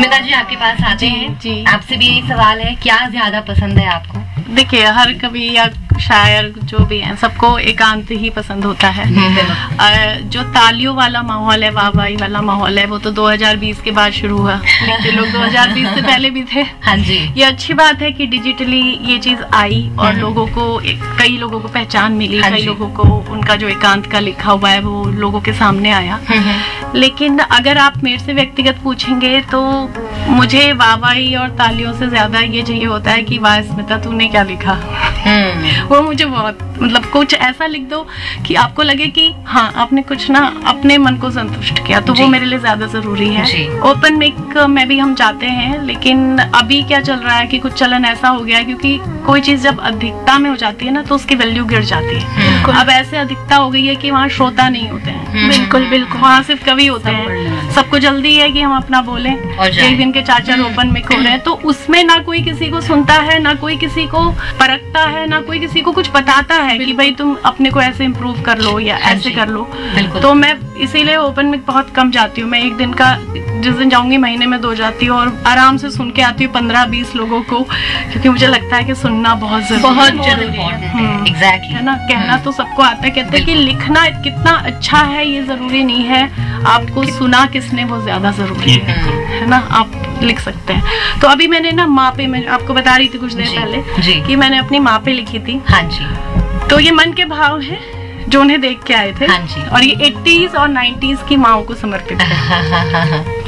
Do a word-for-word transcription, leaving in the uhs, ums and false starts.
स्मिता जी आपके पास आते हैं जी, आपसे भी यही सवाल है, क्या ज्यादा पसंद है आपको? देखिए, हर कवि या शायर जो भी हैं सबको एकांत ही पसंद होता है। जो तालियों वाला माहौल है, वाहवाही वाला माहौल है, वो तो दो हज़ार बीस के बाद शुरू हुआ। लोग दो हज़ार बीस से पहले भी थे। हाँ जी, ये अच्छी बात है कि डिजिटली ये चीज आई और लोगों को, कई लोगों को पहचान मिली, हाँ कई लोगों को उनका जो एकांत का लिखा हुआ है वो लोगों के सामने आया। लेकिन अगर आप मेरे से व्यक्तिगत पूछेंगे तो मुझे वाहवाही और तालियों से ज्यादा ये चाहिए होता है कि वाह स्मिता तूने क्या लिखा। वो मुझे बहुत, मतलब कुछ ऐसा लिख दो कि आपको लगे कि हाँ आपने कुछ ना अपने मन को संतुष्ट किया, तो वो मेरे लिए ज्यादा जरूरी है। ओपन मिक में भी हम चाहते हैं, लेकिन अभी क्या चल रहा है कि कुछ चलन ऐसा हो गया है, क्योंकि कोई चीज जब अधिकता में हो जाती है ना तो उसकी वैल्यू गिर जाती है। अब ऐसे अधिकता हो गई है कि वहाँ श्रोता नहीं होते हैं। बिल्कुल बिल्कुल, वहाँ सिर्फ कवि होते हैं। सबको जल्दी है कि हम अपना बोलें। एक दिन के चार चार ओपन मिक हो रहे हैं, तो उसमें ना कोई किसी को सुनता है, ना कोई किसी को परखता है, ना कोई किसी को कुछ बताता है कि भाई तुम अपने को ऐसे इम्प्रूव कर लो या ऐसे कर लो। तो मैं इसीलिए ओपन मिक बहुत कम जाती हूँ। मैं एक दिन का, जिस दिन जाऊंगी महीने में दो जाती हूँ और आराम से सुन के आती हूँ पंद्रह बीस लोगों को, क्योंकि मुझे लगता है कि सुनना बहुत जरूरी बहुत जरूरी है। एग्जैक्टली है ना। कहना तो सबको आता है, कहते हैं कि लिखना कितना अच्छा है ये जरूरी नहीं है, आपको सुना किसने वो ज्यादा जरूरी है, है ना। आप लिख सकते हैं। तो अभी मैंने ना माँ पे, मैं आपको बता रही थी कुछ देर पहले कि मैंने अपनी माँ पे लिखी थी। हाँ जी। तो ये मन के भाव है जो उन्हें देख के आए थे। हाँ जी। और ये एटीज़ और नाइंटीज़ की माँओं को समर्पित है।